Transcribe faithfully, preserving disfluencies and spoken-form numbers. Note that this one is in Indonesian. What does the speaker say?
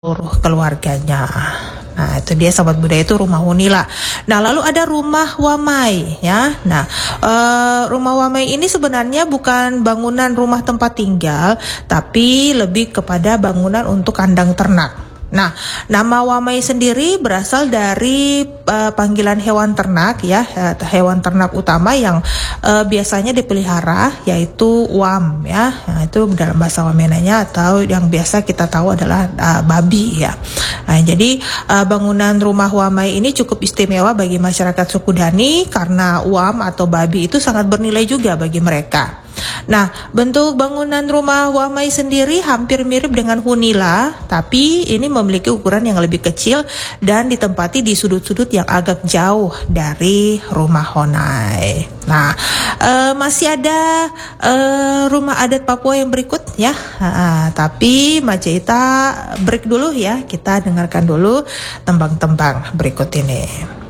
seluruh keluarganya. Nah, itu dia Sobat Budaya, itu rumah Hunila. Nah, lalu ada rumah Wamai ya. Nah, uh, rumah Wamai ini sebenarnya bukan bangunan rumah tempat tinggal, tapi lebih kepada bangunan untuk kandang ternak. Nah, nama Wamai sendiri berasal dari uh, panggilan hewan ternak ya, hewan ternak utama yang uh, biasanya dipelihara yaitu wam ya. Nah, itu dalam bahasa Wamenanya, atau yang biasa kita tahu adalah uh, babi ya. Nah, jadi uh, bangunan rumah Wamai ini cukup istimewa bagi masyarakat suku Dani karena wam atau babi itu sangat bernilai juga bagi mereka. Nah, bentuk bangunan rumah Wamai sendiri hampir mirip dengan Hunila, tapi ini memiliki ukuran yang lebih kecil dan ditempati di sudut-sudut yang agak jauh dari rumah Honai. Nah, uh, masih ada uh, rumah adat Papua yang berikut ya, uh, tapi Maceita break dulu ya, kita dengarkan dulu tembang-tembang berikut ini.